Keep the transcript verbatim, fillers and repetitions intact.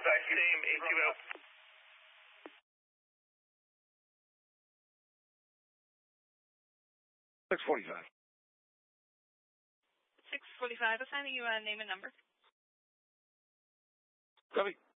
Contact you. Same, A two L. six forty-five. six forty-five, assigning you a name and number. Copy.